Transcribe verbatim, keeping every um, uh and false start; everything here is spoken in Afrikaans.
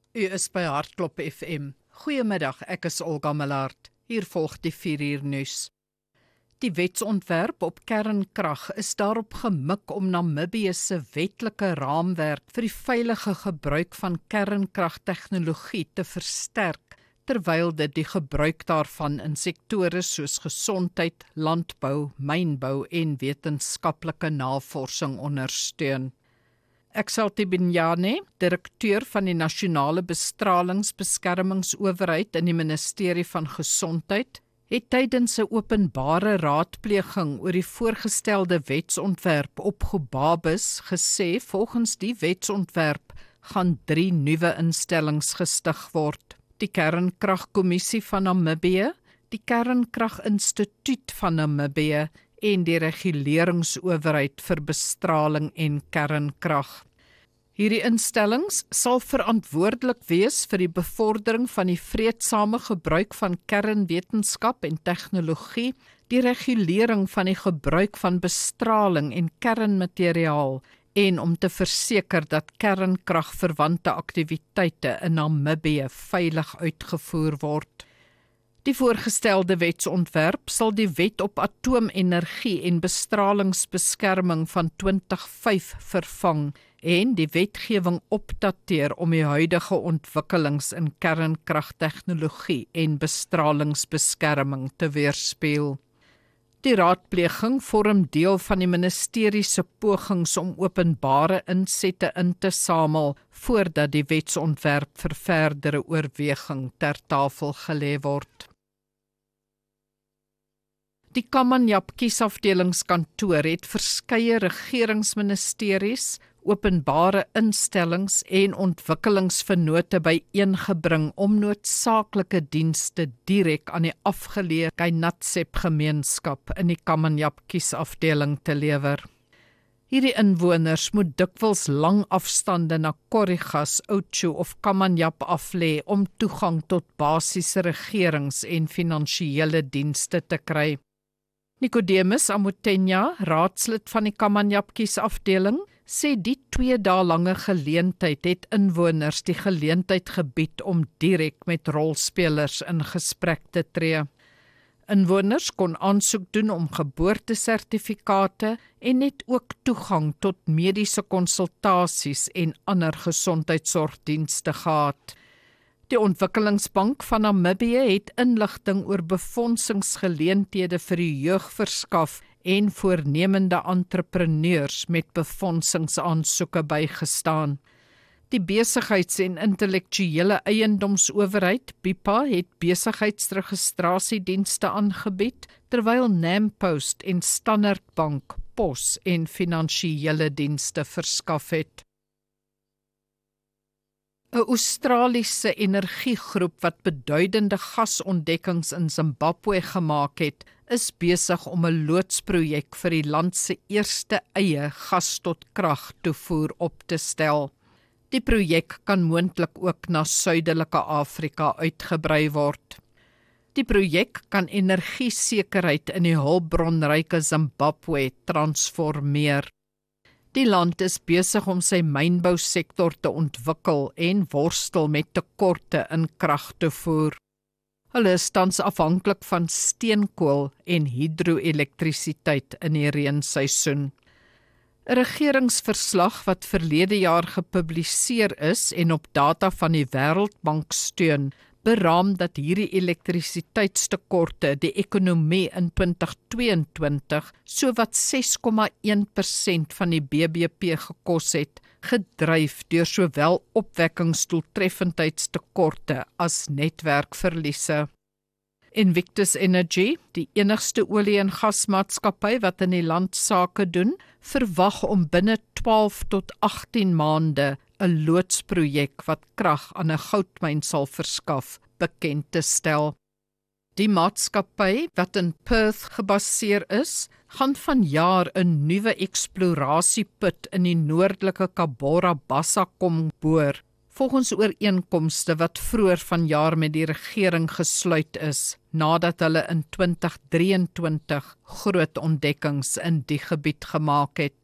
U is by Hartklop F M. Goeiemiddag, ek is Olga Millard. Hier volg die vier uur nuus. Die wetsontwerp op kernkrag is daarop gemik om Namibië se wetlike raamwerk vir die veilige gebruik van kernkragtegnologie te versterk, terwyl dit die gebruik daarvan in sektore soos gesondheid, landbou, mynbou en wetenskaplike navorsing ondersteun. Exalti Binyane, direkteur van die Nasionale Bestralingsbeskermingsowerheid in die Ministerie van Gesondheid, het tydens 'n openbare raadpleging oor die voorgestelde wetsontwerp op Gobabis gesê volgens die wetsontwerp gaan drie nuwe instellings gestig word. Die Kernkragkommissie van Namibië, die Kernkraginstituut van Namibië en die Reguleringsowerheid vir Bestraling en Kernkrag. Hierdie instellings sal verantwoordelik wees vir die bevordering van die vreedsame gebruik van kernwetenskap en tegnologie, die regulering van die gebruik van bestraling en kernmateriaal en om te verseker dat kernkragverwante aktiwiteite in Namibië veilig uitgevoer word. Die voorgestelde wetsontwerp sal die wet op atoomenergie en bestralingsbeskerming van twintig vyf vervang en die wetgewing opdateer om die huidige ontwikkelings in kernkragtegnologie en bestralingsbeskerming te weerspieël. Die raadpleging vorm deel van die ministerie se pogings om openbare insette in te samel voordat die wetsontwerp vir verdere oorweging ter tafel gelê word. Die Kamanyap kiesafdelingskantoor het verskeie regeringsministeries, openbare instellings en ontwikkelingsvennote byeengebring om noodsaaklike dienste direk aan die afgeleë Kainatsep gemeenskap in die Kamanyap kiesafdeling te lewer. Hierdie inwoners moet dikwels lang afstande na Korigas, Oudtshoorn of Kamanyap aflê om toegang tot basiese regerings- en finansiële dienste te kry. Nicodemus Amotenya, raadslid van die Kamanyap kiesafdeling, sê die twee dae lange geleentheid het inwoners die geleentheid gebied om direk met rolspelers in gesprek te tree. Inwoners kon aansoek doen om geboortesertifikate en net ook toegang tot mediese konsultasies en ander gesondheidsorgdienste gehad. Die Ontwikkelingsbank van Namibië het inligting oor befondsingsgeleenthede vir die jeug verskaf en voornemende entrepreneurs met befondsingsaansoeke bygestaan. Die Besigheids- en Intellektuele Eiendomsowerheid, B I P A, het besigheidsregistrasiedienste aangebied, terwyl Nampost en Standard Bank pos en finansiële dienste verskaf het. 'n Australiese energiegroep wat beduidende gasontdekkings in Zimbabwe gemaak het, is besig om 'n loodsprojek vir die land se eerste eie gas tot krag toevoer op te stel. Die projek kan moontlik ook na Suidelike Afrika uitgebrei word. Die projek kan energiesekerheid in die hulpbronryke Zimbabwe transformeer. Die land is besig om sy mynbousektor te ontwikkel en worstel met tekorte in kragtoevoer. Hulle is tans afhanklik van steenkool en hidroelektrisiteit in die reenseisoen. 'n Regeringsverslag wat verlede jaar gepubliseer is en op data van die Wêreldbank steun, beraam dat hierdie elektrisiteitstekorte die ekonomie in twintig tweeëntwintig sowat ses komma een persent van die B B P gekos het, gedryf deur sowel opwekkingsdoeltreffendheidstekorte as netwerkverliese. Invictus Energy, die enigste olie- en gasmaatskappy wat in die land sake doen, verwag om binne twaalf tot agttien maande 'n loodsprojek wat krag aan 'n goudmyn sal verskaf, bekend te stel. Die maatskappy, wat in Perth gebaseer is, gaan vanjaar 'n nuwe eksplorasieput in die noordelike Cabora Bassa kom boor, volgens ooreenkomste wat vroeër vanjaar met die regering gesluit is, nadat hulle in twintig drieëntwintig groot ontdekkings in die gebied gemaak het.